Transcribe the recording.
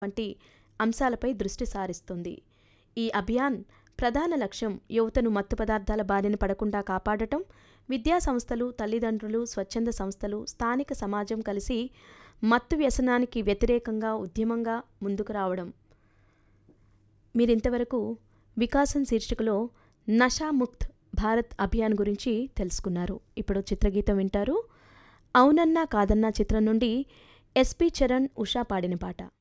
వంటి అంశాలపై దృష్టి సారిస్తుంది. ఈ అభియాన్ ప్రధాన లక్ష్యం యువతను మత్తు పదార్థాల బారిన పడకుండా కాపాడటం. విద్యా సంస్థలు, తల్లిదండ్రులు, స్వచ్ఛంద సంస్థలు, స్థానిక సమాజం కలిసి మత్తు వ్యసనానికి వ్యతిరేకంగా ఉద్యమంగా ముందుకు రావడం. మీరింతవరకు వికాసం శీర్షికలో నషాముక్త్ భారత్ అభియాన్ గురించి తెలుసుకున్నారు. ఇప్పుడు చిత్రగీతం వింటారు. అవునన్నా కాదన్నా చిత్రం నుండి ఎస్పి చరణ్, ఉషా పాడిన పాట.